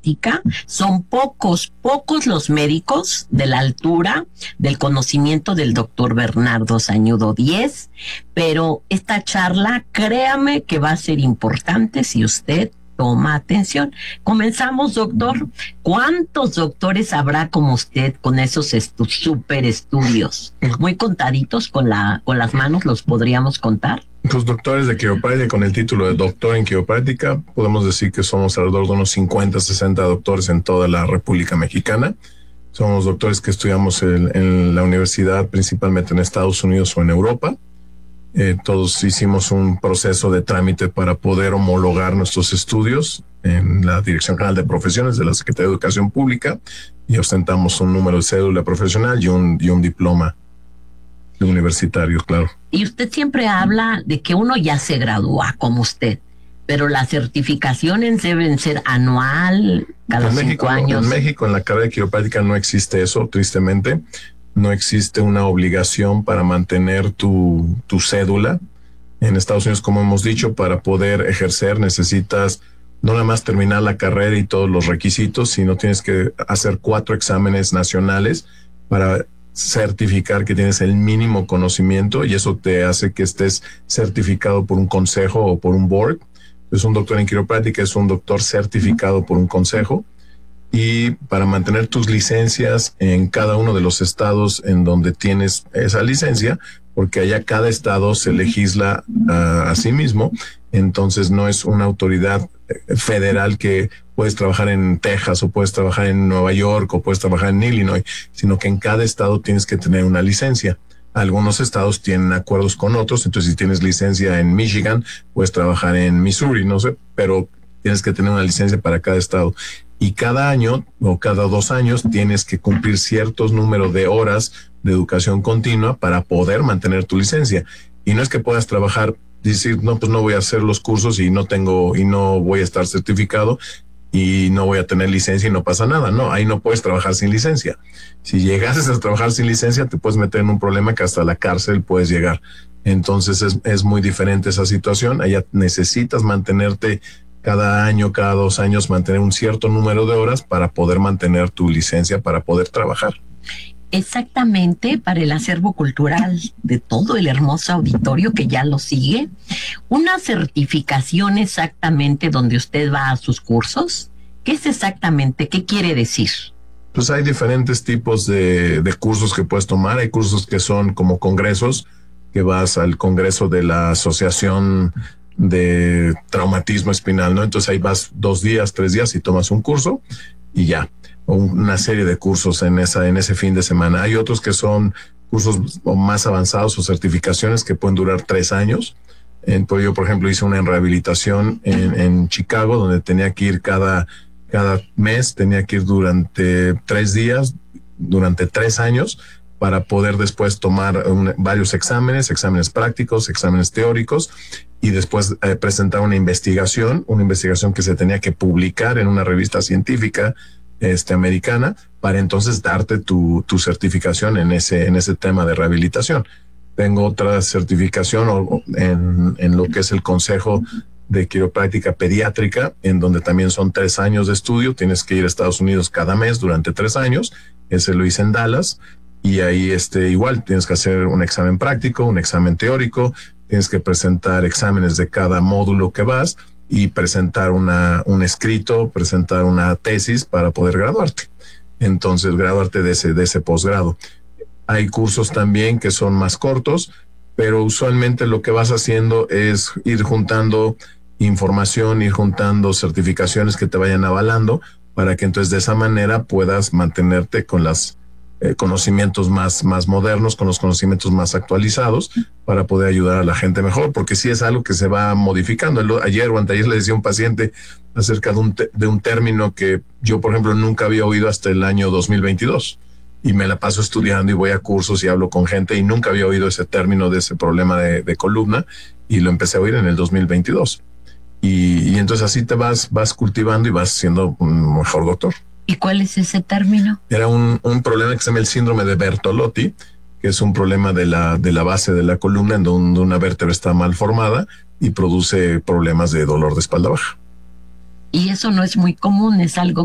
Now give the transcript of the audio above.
quiropráctica. Son pocos los médicos de la altura del conocimiento del doctor Bernardo Sañudo Díez, pero esta charla, créame que va a ser importante si usted toma atención. Comenzamos, doctor. ¿Cuántos doctores habrá como usted con esos super estudios? Muy contaditos, con las manos los podríamos contar. Los doctores de quiropráctica con el título de doctor en quiropráctica, podemos decir que somos alrededor de unos 50, 60 doctores en toda la República Mexicana. Somos doctores que estudiamos en la universidad, principalmente en Estados Unidos o en Europa. Todos hicimos un proceso de trámite para poder homologar nuestros estudios en la Dirección General de Profesiones de la Secretaría de Educación Pública y ostentamos un número de cédula profesional y un diploma universitario, claro. Y usted siempre habla de que uno ya se gradúa como usted, pero las certificaciones deben ser anual, cada 5 años. En México, en la carrera de quiropráctica no existe eso, tristemente. No existe una obligación para mantener tu cédula. En Estados Unidos, como hemos dicho, para poder ejercer necesitas no nada más terminar la carrera y todos los requisitos, sino tienes que hacer 4 exámenes nacionales para certificar que tienes el mínimo conocimiento y eso te hace que estés certificado por un consejo o por un board. Entonces, un doctor en quiropráctica es un doctor certificado por un consejo. Y para mantener tus licencias en cada uno de los estados en donde tienes esa licencia, porque allá cada estado se legisla a sí mismo, entonces no es una autoridad federal que puedes trabajar en Texas o puedes trabajar en Nueva York o puedes trabajar en Illinois, sino que en cada estado tienes que tener una licencia. Algunos estados tienen acuerdos con otros, entonces si tienes licencia en Michigan, puedes trabajar en Missouri, no sé, pero tienes que tener una licencia para cada estado. Y cada año o cada 2 años tienes que cumplir ciertos números de horas de educación continua para poder mantener tu licencia. Y no es que puedas trabajar, decir, no, pues no voy a hacer los cursos y no voy a estar certificado y no voy a tener licencia y no pasa nada. No, ahí no puedes trabajar sin licencia. Si llegases a trabajar sin licencia, te puedes meter en un problema que hasta la cárcel puedes llegar. Entonces es muy diferente esa situación. Allá necesitas mantenerte cada año, cada 2 años, mantener un cierto número de horas para poder mantener tu licencia, para poder trabajar. Exactamente, para el acervo cultural de todo el hermoso auditorio que ya lo sigue, una certificación exactamente donde usted va a sus cursos. ¿Qué es exactamente? ¿Qué quiere decir? Pues hay diferentes tipos de cursos que puedes tomar. Hay cursos que son como congresos, que vas al congreso de la Asociación de Traumatismo Espinal, ¿no? Entonces ahí vas 2 días, 3 días y tomas un curso y ya. Una serie de cursos en ese fin de semana. Hay otros que son cursos más avanzados o certificaciones que pueden durar 3 años. Pues yo, por ejemplo, hice una en rehabilitación en Chicago, donde tenía que ir cada mes, tenía que ir durante 3 días, durante 3 años, para poder después tomar varios exámenes prácticos, exámenes teóricos, y después presentar una investigación que se tenía que publicar en una revista científica americana, para entonces darte tu certificación en ese tema de rehabilitación. Tengo otra certificación en lo que es el Consejo de Quiropráctica Pediátrica, en donde también son 3 años de estudio. Tienes que ir a Estados Unidos cada mes durante 3 años. Ese lo hice en Dallas. Y ahí igual tienes que hacer un examen práctico, un examen teórico, tienes que presentar exámenes de cada módulo que vas y presentar un escrito, presentar una tesis para poder graduarte. Entonces, graduarte de ese posgrado. Hay cursos también que son más cortos, pero usualmente lo que vas haciendo es ir juntando información, ir juntando certificaciones que te vayan avalando para que entonces de esa manera puedas mantenerte con las conocimientos más modernos, con los conocimientos más actualizados para poder ayudar a la gente mejor, porque sí es algo que se va modificando. Ayer o anteayer le decía a un paciente acerca de un término que yo, por ejemplo, nunca había oído hasta el año 2022 y me la paso estudiando y voy a cursos y hablo con gente y nunca había oído ese término de ese problema de columna y lo empecé a oír en el 2022 y entonces así te vas cultivando y vas siendo un mejor doctor. ¿Y cuál es ese término? Era un problema que se llama el síndrome de Bertolotti, que es un problema de la base de la columna en donde una vértebra está mal formada y produce problemas de dolor de espalda baja. Y eso no es muy común, es algo